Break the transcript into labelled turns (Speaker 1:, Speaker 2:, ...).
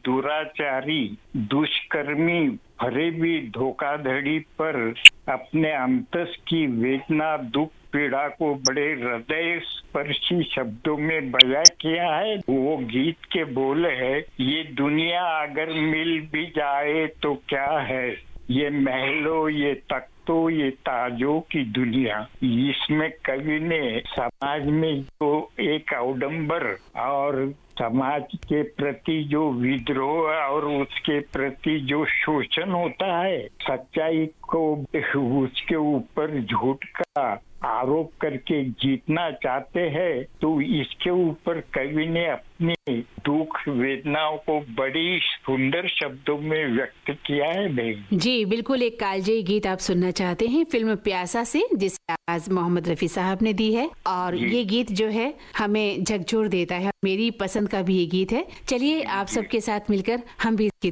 Speaker 1: दुराचारी दुष्कर्मी भरे भी धोखाधड़ी पर अपने अंतस की वेदना दुख पीड़ा को बड़े हृदय स्पर्शी शब्दों में बयां किया है। वो गीत के बोल है, ये दुनिया अगर मिल भी जाए तो क्या है, ये महलों ये तख्तों ये ताजों की दुनिया। इसमें कवि ने समाज में जो एक अवडंबर और समाज के प्रति जो विद्रोह और उसके प्रति जो शोषण होता है, सच्चाई को उसके ऊपर झूठ का आरोप करके जीतना चाहते हैं, तो इसके ऊपर कवि ने अपनी दुख वेदनाओं को बड़ी सुंदर शब्दों में व्यक्त किया है। भाई
Speaker 2: जी बिल्कुल, एक कालजयी गीत आप सुनना चाहते हैं फिल्म प्यासा से, जिसे आवाज मोहम्मद रफी साहब ने दी है, और ये गीत जो है हमें झकझोर देता है। मेरी पसंद का भी ये गीत है। चलिए आप सबके साथ मिलकर हम भी इस गीत